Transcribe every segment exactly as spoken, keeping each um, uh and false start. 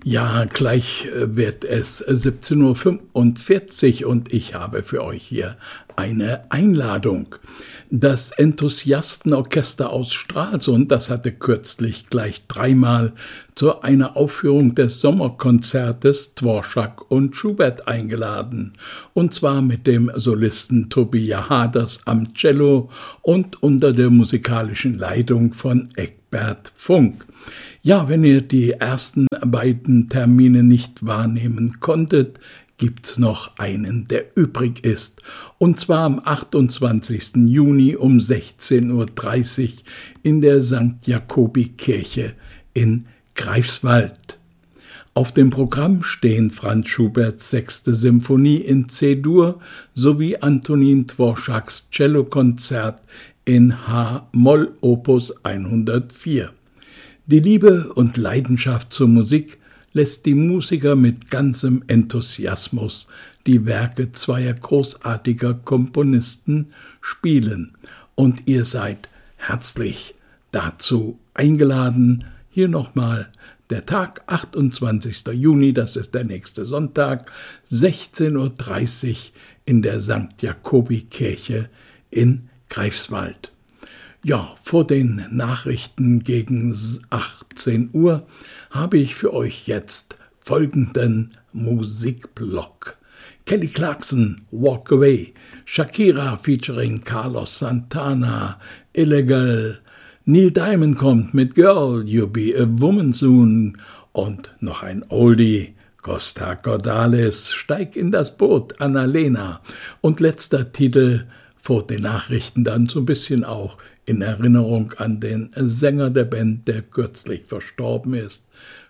Ja, gleich äh, wird es siebzehn Uhr fünfundvierzig und ich habe für euch hier eine Einladung. Das Enthusiastenorchester aus Stralsund, das hatte kürzlich gleich dreimal zu einer Aufführung des Sommerkonzertes Dvorak und Schubert eingeladen. Und zwar mit dem Solisten Tobias Haders am Cello und unter der musikalischen Leitung von Egbert Funk. Ja, wenn ihr die ersten beiden Termine nicht wahrnehmen konntet, gibt's noch einen, der übrig ist. Und zwar am achtundzwanzigsten Juni um sechzehn Uhr dreißig in der Sankt Jakobi-Kirche in Greifswald. Auf dem Programm stehen Franz Schuberts sechste Symphonie in C-Dur sowie Antonin Dvoraks Cellokonzert in H-Moll Opus hundertvier. Die Liebe und Leidenschaft zur Musik lässt die Musiker mit ganzem Enthusiasmus die Werke zweier großartiger Komponisten spielen. Und ihr seid herzlich dazu eingeladen. Hier nochmal der Tag, achtundzwanzigsten Juni, das ist der nächste Sonntag, sechzehn Uhr dreißig in der Sankt Jakobi-Kirche in Greifswald. Ja, vor den Nachrichten gegen achtzehn Uhr habe ich für euch jetzt folgenden Musikblock. Kelly Clarkson, Walk Away, Shakira featuring Carlos Santana, Illegal, Neil Diamond kommt mit Girl, You'll Be a Woman Soon und noch ein Oldie, Costa Cordalis, Steig in das Boot, Annalena und letzter Titel vor den Nachrichten dann so ein bisschen auch in Erinnerung an den Sänger der Band, der kürzlich verstorben ist,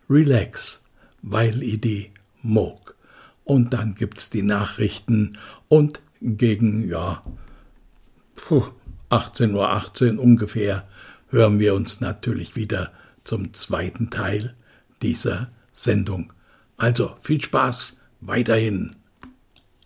Relax, weil i die mag. Und dann gibt's die Nachrichten und gegen, ja, puh, achtzehn Uhr achtzehn ungefähr hören wir uns natürlich wieder zum zweiten Teil dieser Sendung. Also viel Spaß weiterhin.